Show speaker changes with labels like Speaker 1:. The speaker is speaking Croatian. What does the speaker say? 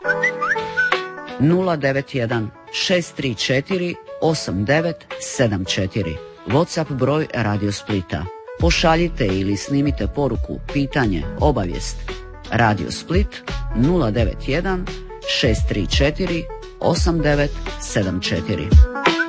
Speaker 1: 091 634 8974. WhatsApp broj Radio Splita. Pošaljite ili snimite poruku, pitanje, obavijest. Radio Split 091 634 8974.